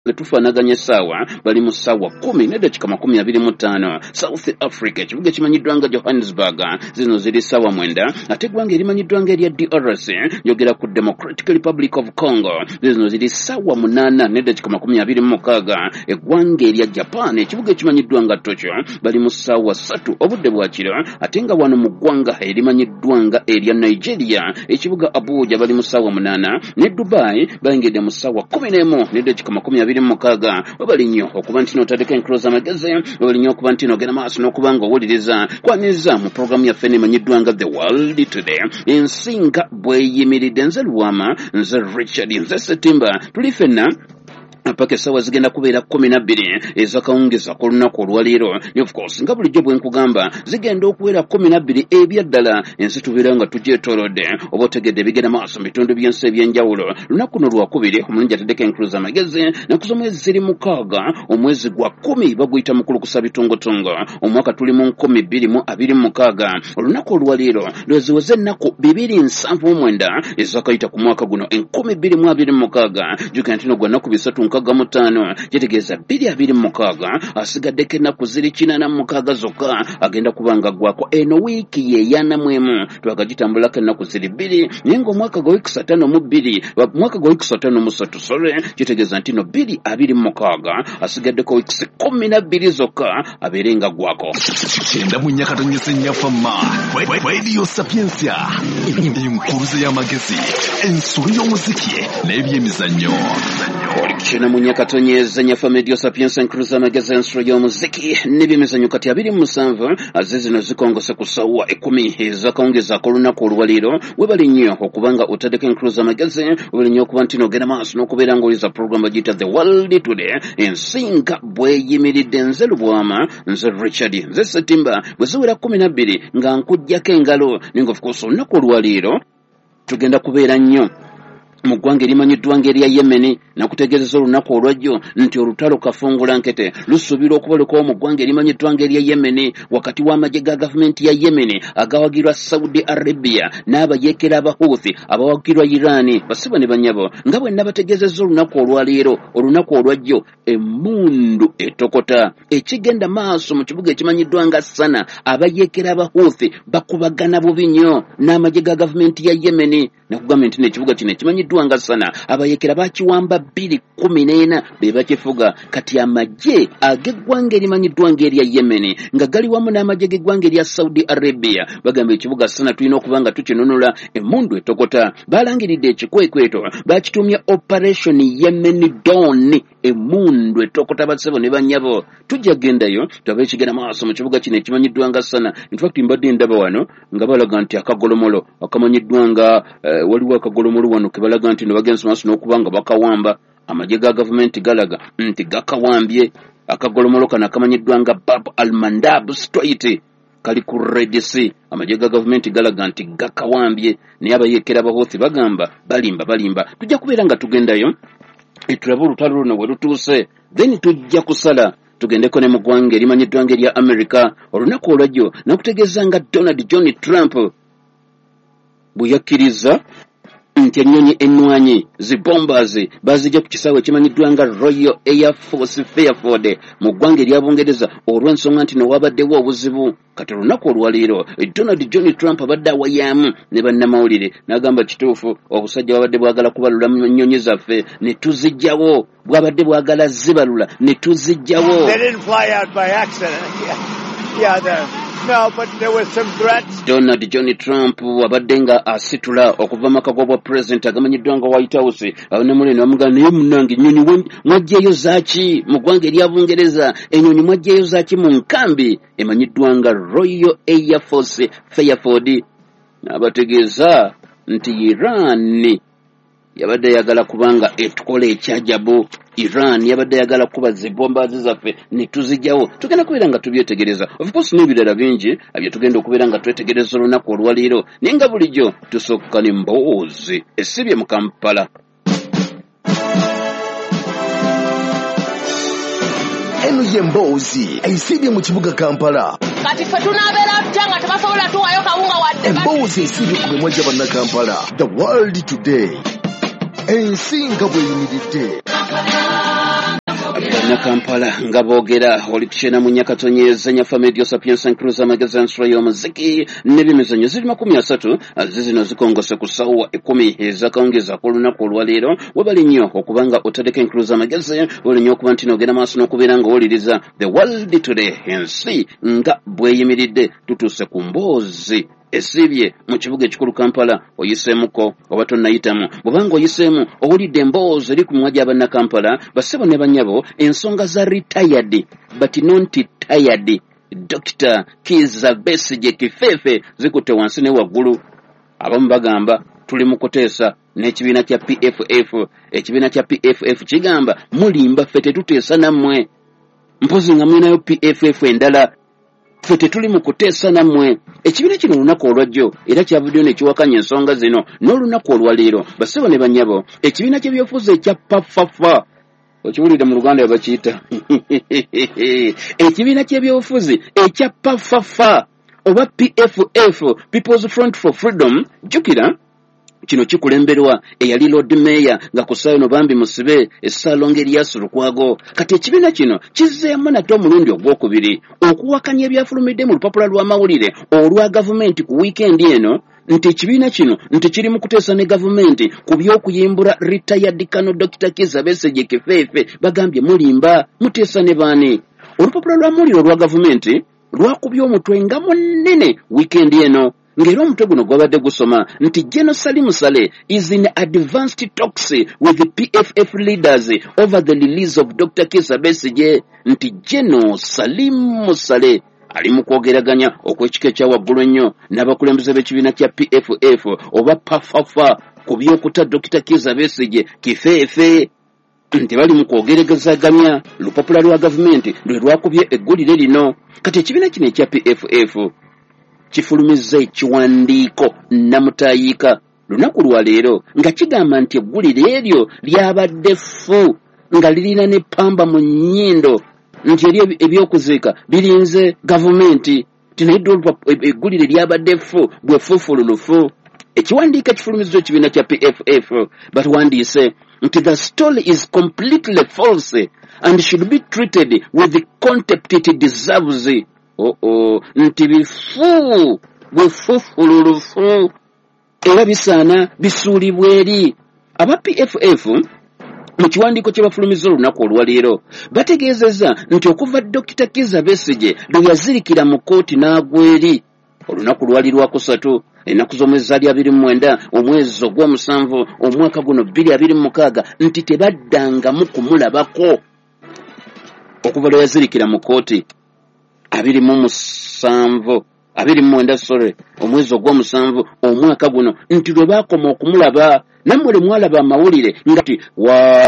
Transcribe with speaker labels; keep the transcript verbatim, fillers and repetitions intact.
Speaker 1: Tufanaganya sawa bali mu sawa kumi n'eddakiika makumi abiri mu ttaano. South Africa ekibuga kimanyiddwa nga Johannesburg zino ziri sawa mwenda, ate eggwanga erimanyiddwa nga erya D R C yogera ku Democratic Republic of Congo zino ziri sawa munaana n'eddakiika makumi abiri mu mukaaga. Eggwanga erya Japan ekibuga ekimanyiddwa nga Tokyo bali mu sawa ssatu obudde bwa kiro, ate nga wano mu ggwanga erimanyiddwa nga erya Nigeria ekibuga Abuja bali mu sawa munaana, ne Dubai bayingidde mu sawa kumi n'emu n'eddakiika makumi abiri mukaga. Wabali nnyo okuba nti n'otadeko enkuluza amagezi, wabali nnyo okuba nti n'ogenda maaso n'okuba ng'owuliriza kwaniza mu programu yaffe emanyiddwa nga The World Today. Ensinga bweyimiridde, nze Luwama, nze Richard, nze Setimba, tuli ffenna paka sawa zigenda kubeera kumi na bbiri ezakawungeza ku lunaku olwaleero. Ne of course nga bulijjo bwe nkugamba zigenda okubeera kumi na bbiri ebyaddala ensi tubeera nga tugyetoolodde oba otegedde bigenda maaso mu bitundu by'ensi eby'enjawulo. Lunaku no lwakubiri omulungi atadeko enkuluza amagezi naku z'omwezi ziri mukaaga omwezi gwa kumi baguyita mukulukusa bitongotongo omwaka tuli mu nkumi bbiri mu abiri mu mukaaga. Olunaku olwaleero lweziweze ennaku bibiri nsanvu mu mwenda ezakayita ku mwaka guno enkumi bbiri mu abiri mu mukaaga. Jjukira nti no gwa nnaku bisatu mukaga mutaano kitegeeza bbiri abiri mukaaga, asigaddeko ennaku ziri kinaana mukaaga zokka agenda kubanga gwako. Eno wiiki ye yanamwemu twagagitambulako ennaku ziri bbiri naye ng'omwaka gwa wiiki sataano mu bbiri mwaka gwa wiiki sataano mu ssatu sore kitegeeza nti no bbiri abiri mukaaga asigaddeko wiiki kumi na bbiri zokka abeere nga gwako.
Speaker 2: Kyenda mu nyakatonyesa ennyafamma Radio Sapiensia, enkuruze y'amagezi, ensolo y'omuziki n'ebyemizannyo.
Speaker 1: Kina munyakatonyeza nyafa Radio Sapiensia enkuluza amagezi, ensolo y'omuziki n'ebyemizannyo kati abiri mu musanvu aze zino zikongose ku ssaawa ekkumi ezakawungeza ak'olunaku olwaleero. Webali nnyo okubanga otadeko enkuluza amagezi, webali nnyo okuba nti n'ogenda maaso n'okubeera ng'oliza program bagiyita The World Today. Ensinga bweyimiridde, nze Lubwama, nze Richard, nze Setimba, bwe ziwera kumi na bbiri nga nkuggyako engalo ninga of course olunaku olwaleero tugenda kubeera nnyo mu ggwanga erimanyiddwa ng'erya Yemen nakutegeezeza olunaku olwajjo nti olutalo kafungula nkete lusuubirwa okubalekawo mu ggwanga erimanyiddwa ng'erya Yemen wakati w'amagye ga gavumenti ya Yemen agawagirwa Saudi Arabia n'abayeekera Abahuthi abawagirwa Iran. Basiba ne banyabo nga bwe nabategeezeza olunaku olwaleero olunaku olwajjo emmundu etokota ekigenda maaso mu kibuga ekimanyiddwa nga Sana. Abayeekera Abahuthi bakubagana bubi nnyo n'amagye ga gavumenti ya Yemen nakugamba nti n'ekibuga kino ekimanyiddwa nga Sana abayeekera bakiwamba bbiri kumi n'ena be bakifuga. Kati amagye ag'eggwanga erimanyiddwa ng'erya Yemen nga gali wamu n'amagye g'eggwanga erya Saudi Arabia bagamba ekibuga Sana tulina okuba nga tukinunula emmundu etokota. Balangiridde ekikwekweto bakitumya Operation Yemen Dawn, emmundu etokota. Basebo ne banyabo tujja gendayo twabe ekigenda maaso mu kibuga kino ekimanyiddwa nga Sana. In fact mbadde ndaba wano nga balaga nti akagolomolo akamanyiddwa nga uh, waliwo akagolomolo wano ke balaga nti no bagenzi maaso n'okubanga bakawamba. Amagye ga gavumenti galaga nti gakawambye akagolomolo kano akamanyiddwa nga Bab al-Mandab Strait kali ku Red Sea. Amagye ga gavumenti galaga nti gakawambye naye abayeekera Abahuthi bagamba balimba balimba. Tujja kubeera nga tugendayo etulaba olutalo luno bwe lutuuse then tujja kusala tugendeko ne mu ggwanga erimanyiddwa ng'erya America. Olunaku olwajjo nakutegeeza nga Donald John Trump bwe yakkiriza nti ennyonyi ennwanyi zibombazi bazijja ku kisaawe ekimanyiddwa nga Royal Air Force Fairfield mu ggwanga erya Bungereza olw'ensonga nti newabaddewo obuzibu. Kati olunaku olwaleero Donald John Trump abadde awayamu ne bannamawulire n'agamba kituufu obusajja bwabadde bwagala kubalula mu nnyonyi zaffe ne tuzijjawo, bwabadde bwagala zibalula ne tuzijjawo.
Speaker 3: They didn't fly out by accident. Yeah, yeah no, but there was some threats.
Speaker 1: Donald John Trump wabadde nga asitula okuva maka g'obwa president agamanyiddwa nga White House. Abanamulire ne bamugamba naye munnange ennyonyi mwajjayo zaaki mu ggwanga erya Bungereza, ennyonyi mwajjayo zaaki mu nkambi emanyiddwa nga Royal Air Force Fairfield. N'abategeeza nti Iran yabadde yagala kubanga etukola ekyajabu. Iran yabadde yagala kuba zibombazi zaffe ne tuzijjawo. Tugenda kubeera nga tubyetegereza. Of course n'ebirala bingi bye tugenda okubeera nga twetegereza olunaku olwaleero naye nga bulijjo tusooka ne mboozi esibye mu Kampala.
Speaker 2: Eno ye mboozi esibye mu kibuga Kampala.
Speaker 4: Kati ffe tunaabeera tutya nga tebasobola tuwayo kawunga wadde.
Speaker 2: Emboozi esibye ku bwe mwajja bannakampala. The World Today. Ensinga bweyimiridde.
Speaker 1: Kampala nga boogera olikushena mu Nyakatonyeze nya Famedio Sapiens and Cruiser Magazine y'omuziki n'ebimizanyo ziri makumi asatu zino zikongose ku ssaawa ekumi ez'akawungeeza ak'olunaku olwaleero webali nnyo okubanga otadeko Cruiser Magazine webali nnyo okuba nti n'ogenda maaso n'okubeera nga owuliriza The World Today ensi nga bweyimiridde tutuuse ku mboozi esibye mu kibuga ekikulu Kampala oyiseemuko oba tonnayitamu bw'obanga oyiseemu owulidde emboozi eri ku mumwa gy'abanna Kampala bassebo ne bannyabo ensonga za retired but not tired Doctor Kizza Besigye Kifeefe zikutte wansi ne waggulu abamu bagamba tuli mu kuteesa n'ekibiina kya P F F ekibiina kya P F F kigamba mulimba ffe tetuteesa nammwe mpozi nga mwinayo P F F endala ffe tetuli mu kuteesa nammwe ekibiina kino olunaku olwajjo era kyavuddeyo ne kiwakanya ensonga zino n'olunaku olwaleero bassebo ne bannyabo ekibiina ky'ebyobufuzi ekya pafafa okiwulire mu Luganda bakiyita ekibiina ky'ebyobufuzi ekya pafafa oba P F F People's Front for Freedom jjukira kino kikulemberwa eyali Lord Mayor nga ku ssaawa eno bambi musibe essaalongo Erias Lukwago kati ekibiina kino kizzeemu nate omulundi ogwokubiri okuwakanya ebyafulumidde mu lupapula lw'amawulire olwa gavumenti ku wiikendi eno nti ekibiina kino nti kiri mu kuteesa ne gavumenti ku by'okuyimbula retired Colonel Doctor Kizza Besigye Kifeefe bagambye mulimba muteesa ne baani olupapula lw'amawulire olwa gavumenti lwakubye omutwe nga munene wiikendi eno ngero omutwe guno gwabadde gusoma nti General Salim Saleh is in advanced talks with the P F F leaders over the release of Doctor Kizza Besigye nti General Salim Saleh ali mu kwogeraganya okw'ekika ekya waggulu ennyo n'abakulembeze b'ekibiina kya P F F oba pafafa ku by'okuta Doctor Kizza Besigye Kifeefe nti bali mu kwogeraganya lupapula lwa gavumenti lwe lwakubye eggulire lino kati ekibiina kino ekya P F F kifulumizza ekiwandiiko namutayiika lunaku lwa leero nga kigamba nti eggulire eryo lyabadde ffu nga lirina ne pamba mu nnyindo nti eri ebyokuziika birinze gavumenti tinaye eggulire lyabadde ffu bwe fufululufu ekiwandiiko ekifulumiziddwa ekibiina kya P F F batuwandiise nti the story is completely false and should be treated with the contempt it deserves. Oh oh nti bifu bwefufululufu era bisaana bisuulibwa eri aba P F F mu kiwandiiko kye bafulumizza olunaku olwaleero bategeezezza nti okuva Doctor Kizza Besigye lwe yazirikira mu kkooti n'agweri olunaku lwali lwakusatu ennaku z'omwezi zaali abiri mu mwenda omwezi ogw'omusanvu omwaka guno bbiri abiri mu mukaaga nti tebaddangamu kumulabako okuva lwe yazirikira mu kkooti abiri mu musanvu abiri mu mwenda sorry omwezi ogw'omusanvu omwaka guno nti lwe baakoma okumulaba nammwe lwe mwalaba amawulire nga ti wa